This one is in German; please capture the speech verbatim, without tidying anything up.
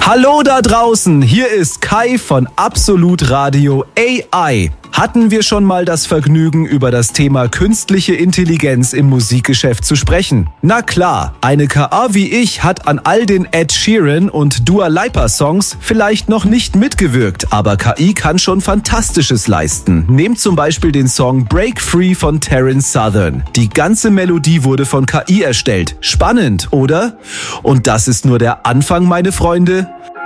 Hallo da draußen, hier ist Kai von Absolut Radio A I. Hatten wir schon mal das Vergnügen, über das Thema künstliche Intelligenz im Musikgeschäft zu sprechen? Na klar, eine K I wie ich hat an all den Ed Sheeran und Dua Lipa Songs vielleicht noch nicht mitgewirkt, aber K I kann schon Fantastisches leisten. Nehmt zum Beispiel den Song Break Free von Terence Southern. Die ganze Melodie wurde von K I erstellt. Spannend, oder? Und das ist nur der Anfang, meine Freunde.